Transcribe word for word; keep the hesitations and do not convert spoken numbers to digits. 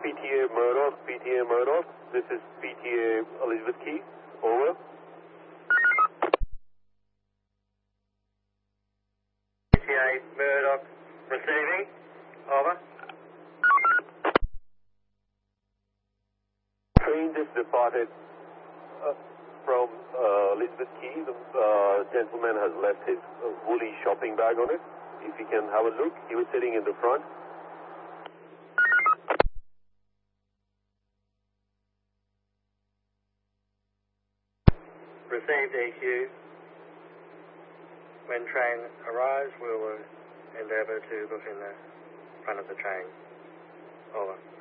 P T A Murdoch, P T A Murdoch. This is P T A Elizabeth Key. Over. P T A Murdoch receiving. Over. Train just departed uh, from uh, Elizabeth Key. The uh, gentleman has left his uh, woolly shopping bag on it. If you can have a look, he was sitting in the front. Received E Q. When train arrives, we will endeavour to look in the front of the train. Over.